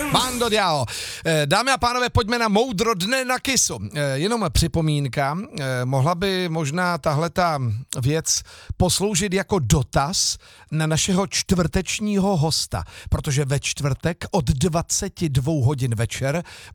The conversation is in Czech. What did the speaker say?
Mando Diao. Dámy a pánové, pojďme na moudro dne na Kissu. Jenom připomínka, mohla by možná tahleta věc posloužit jako dotaz na našeho čtvrtečního hosta, protože ve čtvrtek od 22 hodin večer